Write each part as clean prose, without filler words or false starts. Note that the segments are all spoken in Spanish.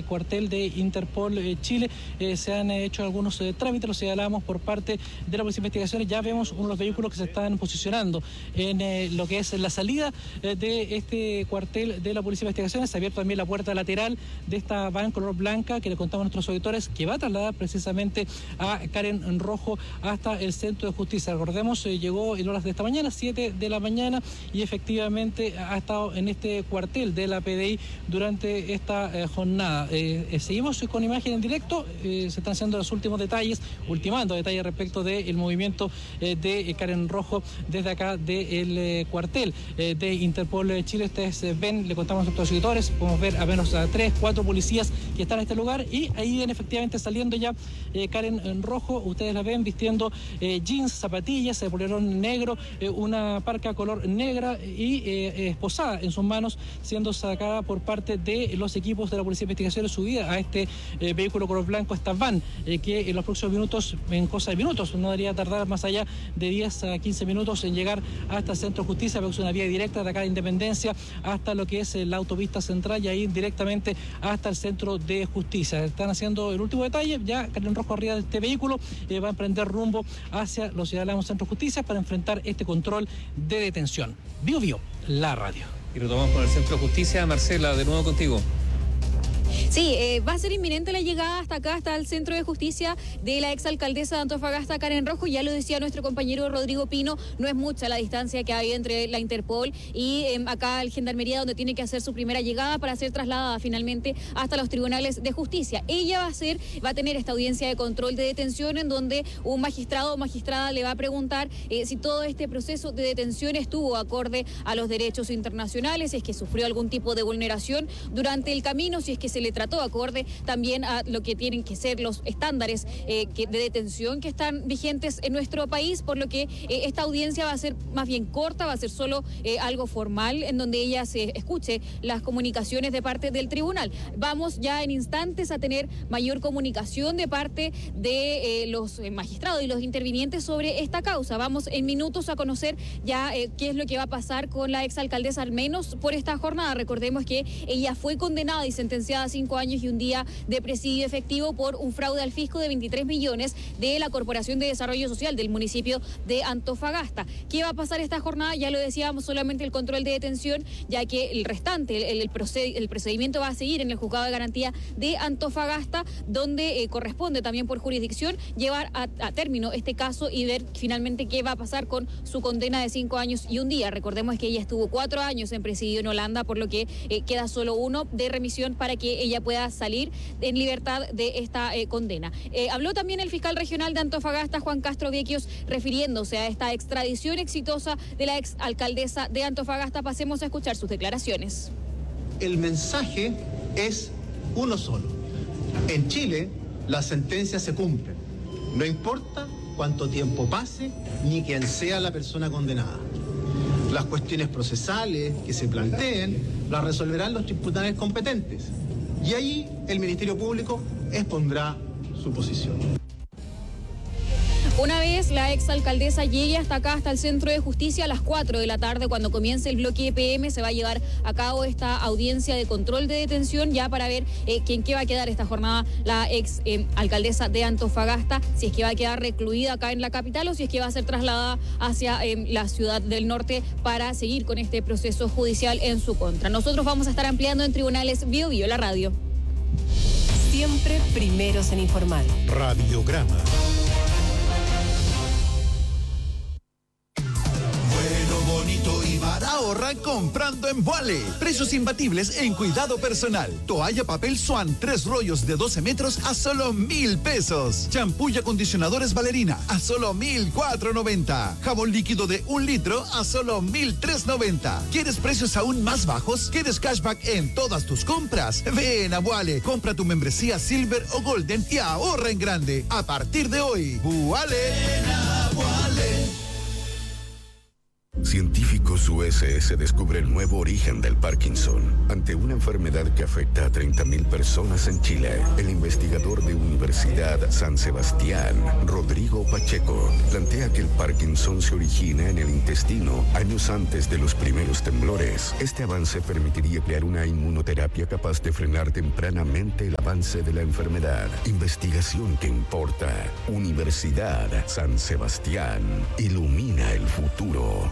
cuartel de Interpol Chile. Se han hecho algunos trámites, lo señalamos por parte de la Policía de Investigaciones. Ya vemos uno de los vehículos que se están posicionando en lo que es la salida de este cuartel de la Policía de Investigaciones. Se ha abierto también la puerta lateral de esta van color blanca que le contamos a nuestros auditores, que va a trasladar precisamente a Karen Rojo hasta el Centro de Justicia. Recordemos, llegó en horas de esta mañana, 7 de la mañana, y efectivamente ha estado en este cuartel de la PDI durante esta jornada. Seguimos con imagen en directo, se están haciendo los últimos detalles, ultimando detalles respecto del movimiento de Karen Rojo desde acá del cuartel de Interpol Chile. Ustedes ven, le contamos a nuestros auditores, podemos ver a menos a 3, 4 policías que están en este lugar, y ahí viene efectivamente saliendo ya Karen Rojo. Ustedes la ven vistiendo jeans, zapatillas, polerón negro, una parca color negra y esposada en sus manos, siendo sacada por parte de los equipos de la Policía de Investigaciones, subida a este vehículo color blanco, esta van, que en los próximos minutos, en cosa de minutos, no debería tardar más allá de 10 a 15 minutos en llegar hasta el Centro de Justicia, porque es una vía directa de acá de Independencia hasta lo que es la autopista central y ahí directamente hasta el Centro de Justicia. Están haciendo el último detalle, ya Karen Rojo arriba de este vehículo va a emprender rumbo hacia los ciudadanos Centro de Justicia para enfrentar este control de detención. Bio Bio, la radio. Y retomamos con el Centro de Justicia. Marcela, de nuevo contigo. Sí, va a ser inminente la llegada hasta acá, hasta el Centro de Justicia, de la exalcaldesa de Antofagasta, Karen Rojo. Ya lo decía nuestro compañero Rodrigo Pino, no es mucha la distancia que hay entre la Interpol y acá el Gendarmería, donde tiene que hacer su primera llegada para ser trasladada finalmente hasta los tribunales de justicia. Ella va a tener esta audiencia de control de detención, en donde un magistrado o magistrada le va a preguntar si todo este proceso de detención estuvo acorde a los derechos internacionales, si es que sufrió algún tipo de vulneración durante el camino, si es que se le trató acorde también a lo que tienen que ser los estándares de detención que están vigentes en nuestro país, por lo que esta audiencia va a ser más bien corta, va a ser solo algo formal, en donde ella se escuche las comunicaciones de parte del tribunal. Vamos ya en instantes a tener mayor comunicación de parte de los magistrados y los intervinientes sobre esta causa. Vamos en minutos a conocer ya qué es lo que va a pasar con la exalcaldesa, al menos por esta jornada. Recordemos que ella fue condenada y sentenciada a 5 años y un día de presidio efectivo por un fraude al fisco de 23 millones de la Corporación de Desarrollo Social del municipio de Antofagasta. ¿Qué va a pasar esta jornada? Ya lo decíamos, solamente el control de detención, ya que el restante, el procedimiento va a seguir en el Juzgado de Garantía de Antofagasta, donde corresponde también por jurisdicción llevar a término este caso y ver finalmente qué va a pasar con su condena de 5 años y un día. Recordemos que ella estuvo 4 años en presidio en Holanda, por lo que queda solo uno de remisión para que ella pueda salir en libertad de esta condena. Habló también el fiscal regional de Antofagasta, Juan Castro Viequios, refiriéndose a esta extradición exitosa de la exalcaldesa de Antofagasta. Pasemos a escuchar sus declaraciones. El mensaje es uno solo. En Chile, las sentencias se cumplen. No importa cuánto tiempo pase ni quién sea la persona condenada. Las cuestiones procesales que se planteen las resolverán los tribunales competentes. Y ahí el Ministerio Público expondrá su posición. Una vez la exalcaldesa llegue hasta acá, hasta el Centro de Justicia, a las 4 de la tarde, cuando comience el bloque EPM, se va a llevar a cabo esta audiencia de control de detención, ya para ver en qué va a quedar esta jornada la alcaldesa de Antofagasta, si es que va a quedar recluida acá en la capital o si es que va a ser trasladada hacia la ciudad del norte para seguir con este proceso judicial en su contra. Nosotros vamos a estar ampliando en Tribunales Bio Bio, la radio. Siempre primeros en informar. Radiograma. Ahorra comprando en Vuale. Precios imbatibles en cuidado personal. Toalla papel Swan, 3 rollos de 12 metros a solo 1,000 pesos. Champú y acondicionadores Valerina a solo 1,490. Jabón líquido de 1 litro a solo 1,390. ¿Quieres precios aún más bajos? ¿Quieres cashback en todas tus compras? Ven a Vuale. Compra tu membresía Silver o Golden y ahorra en grande. A partir de hoy, Vuale. Ven a Vuale. Científicos USS descubre el nuevo origen del Parkinson. Ante una enfermedad que afecta a 30.000 personas en Chile, el investigador de Universidad San Sebastián, Rodrigo Pacheco, plantea que el Parkinson se origina en el intestino años antes de los primeros temblores. Este avance permitiría crear una inmunoterapia capaz de frenar tempranamente el avance de la enfermedad. Investigación que importa. Universidad San Sebastián. Ilumina el futuro.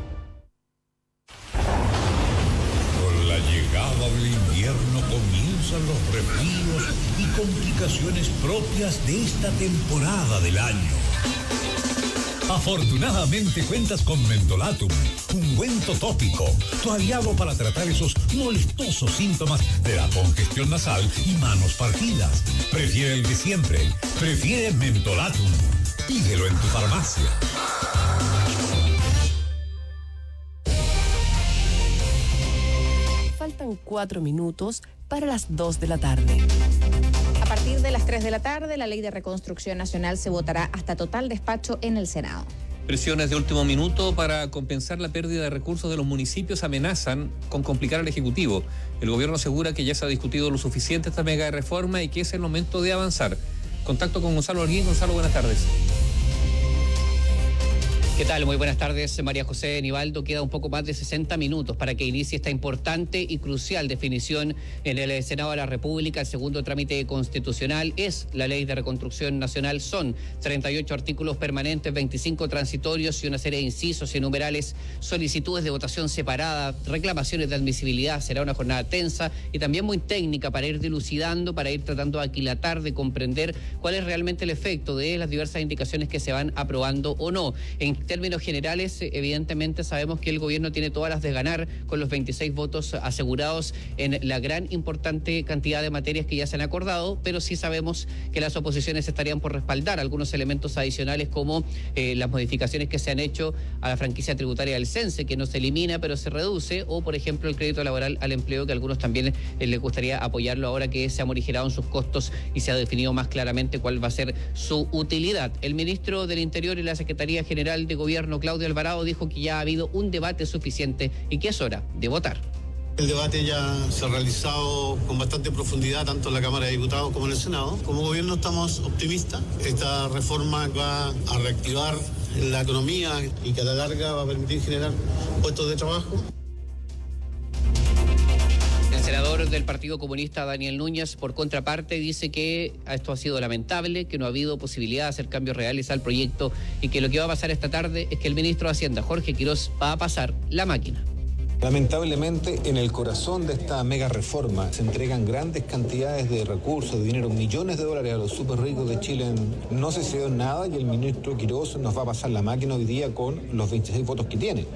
Con la llegada del invierno comienzan los resfríos y complicaciones propias de esta temporada del año. Afortunadamente cuentas con Mentolatum, ungüento tópico, tu aliado para tratar esos molestosos síntomas de la congestión nasal y manos partidas. Prefiere el de siempre, prefiere Mentolatum. Pídelo en tu farmacia. Faltan 4 minutos para las 2 de la tarde. A partir de las 3 de la tarde, la Ley de Reconstrucción Nacional se votará hasta total despacho en el Senado. Presiones de último minuto para compensar la pérdida de recursos de los municipios amenazan con complicar al Ejecutivo. El gobierno asegura que ya se ha discutido lo suficiente esta mega reforma y que es el momento de avanzar. Contacto con Gonzalo Arguín. Gonzalo, buenas tardes. ¿Qué tal? Muy buenas tardes, María José Nivaldo. Queda un poco más de 60 minutos para que inicie esta importante y crucial definición en el Senado de la República. El segundo trámite constitucional es la Ley de Reconstrucción Nacional. Son 38 artículos permanentes, 25 transitorios y una serie de incisos y numerales, solicitudes de votación separada, reclamaciones de admisibilidad. Será una jornada tensa y también muy técnica para ir dilucidando, para ir tratando de aquilatar, de comprender cuál es realmente el efecto de las diversas indicaciones que se van aprobando o no. En términos generales, evidentemente sabemos que el gobierno tiene todas las de ganar con los 26 votos asegurados en la gran importante cantidad de materias que ya se han acordado, pero sí sabemos que las oposiciones estarían por respaldar algunos elementos adicionales como las modificaciones que se han hecho a la franquicia tributaria del CENSE, que no se elimina pero se reduce, o por ejemplo el crédito laboral al empleo, que a algunos también les gustaría apoyarlo ahora que se ha morigerado en sus costos y se ha definido más claramente cuál va a ser su utilidad. El ministro del Interior y la Secretaría General de Gobierno, Claudio Alvarado, dijo que ya ha habido un debate suficiente y que es hora de votar. El debate ya se ha realizado con bastante profundidad tanto en la Cámara de Diputados como en el Senado. Como gobierno estamos optimistas. Esta reforma va a reactivar la economía y que a la larga va a permitir generar puestos de trabajo. El senador del Partido Comunista, Daniel Núñez, por contraparte, dice que esto ha sido lamentable, que no ha habido posibilidad de hacer cambios reales al proyecto y que lo que va a pasar esta tarde es que el ministro de Hacienda, Jorge Quirós, va a pasar la máquina. Lamentablemente, en el corazón de esta mega reforma se entregan grandes cantidades de recursos, de dinero, millones de dólares a los súper ricos de Chile. No se cedió nada y el ministro Quirós nos va a pasar la máquina hoy día con los 26 votos que tiene.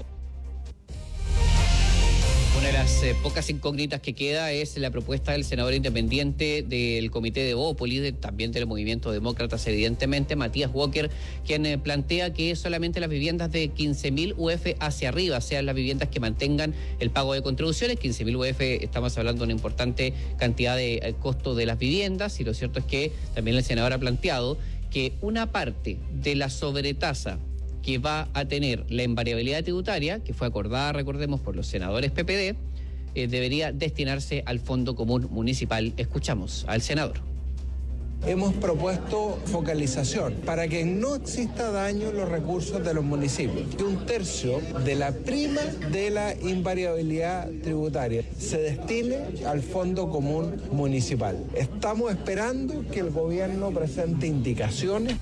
Una de las pocas incógnitas que queda es la propuesta del senador independiente del Comité de Bópoli, también del Movimiento Demócratas, evidentemente, Matías Walker, quien plantea que solamente las viviendas de 15.000 UF hacia arriba sean las viviendas que mantengan el pago de contribuciones. 15.000 UF, estamos hablando de una importante cantidad de costo de las viviendas, y lo cierto es que también el senador ha planteado que una parte de la sobretasa que va a tener la invariabilidad tributaria, que fue acordada, recordemos, por los senadores PPD, debería destinarse al Fondo Común Municipal. Escuchamos al senador. Hemos propuesto focalización para que no exista daño en los recursos de los municipios. Que 1/3 de la prima de la invariabilidad tributaria se destine al Fondo Común Municipal. Estamos esperando que el gobierno presente indicaciones.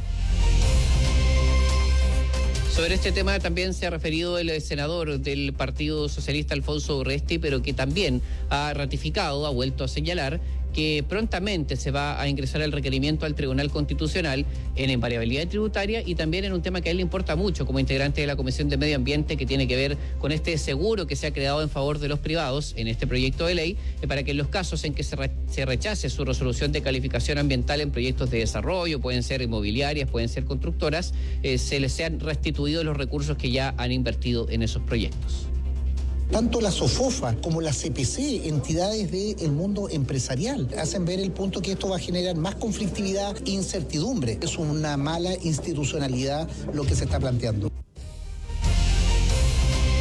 Sobre este tema también se ha referido el senador del Partido Socialista, Alfonso Urresti, pero que también ha ratificado, ha vuelto a señalar que prontamente se va a ingresar el requerimiento al Tribunal Constitucional en invariabilidad tributaria y también en un tema que a él le importa mucho como integrante de la Comisión de Medio Ambiente, que tiene que ver con este seguro que se ha creado en favor de los privados en este proyecto de ley, para que en los casos en que se rechace su resolución de calificación ambiental en proyectos de desarrollo, pueden ser inmobiliarias, pueden ser constructoras, se les sean restituidos los recursos que ya han invertido en esos proyectos. Tanto la SOFOFA como la CPC, entidades del mundo empresarial, hacen ver el punto que esto va a generar más conflictividad e incertidumbre. Es una mala institucionalidad lo que se está planteando.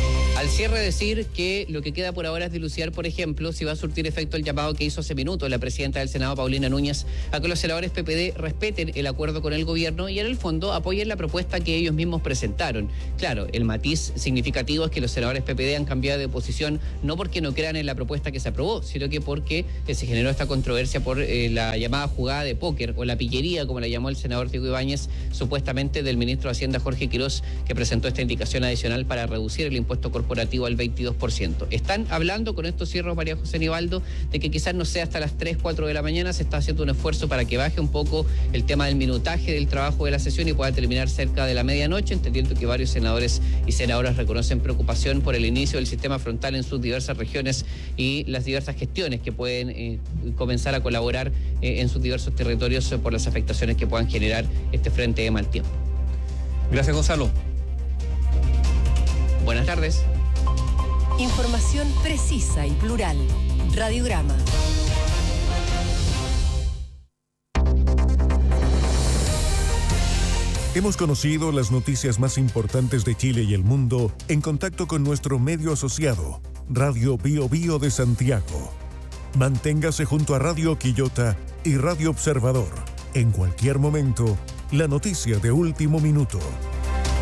cierre decir que lo que queda por ahora es dilucidar, por ejemplo, si va a surtir efecto el llamado que hizo hace minutos la presidenta del Senado, Paulina Núñez, a que los senadores PPD respeten el acuerdo con el gobierno y en el fondo apoyen la propuesta que ellos mismos presentaron. Claro, el matiz significativo es que los senadores PPD han cambiado de posición no porque no crean en la propuesta que se aprobó, sino que porque se generó esta controversia por la llamada jugada de póker o la pillería, como la llamó el senador Diego Ibáñez, supuestamente del ministro de Hacienda Jorge Quirós, que presentó esta indicación adicional para reducir el impuesto corporativo al 22%. Están hablando, con estos cierros, María José Nivaldo, de que quizás no sea hasta las 3, 4 de la mañana. Se está haciendo un esfuerzo para que baje un poco el tema del minutaje del trabajo de la sesión y pueda terminar cerca de la medianoche, entendiendo que varios senadores y senadoras reconocen preocupación por el inicio del sistema frontal en sus diversas regiones y las diversas gestiones que pueden comenzar a colaborar en sus diversos territorios por las afectaciones que puedan generar este frente de mal tiempo. Gracias, Gonzalo. Buenas tardes. Información precisa y plural. Radiograma. Hemos conocido las noticias más importantes de Chile y el mundo en contacto con nuestro medio asociado, Radio Bio Bio de Santiago. Manténgase junto a Radio Quillota y Radio Observador. En cualquier momento, la noticia de último minuto.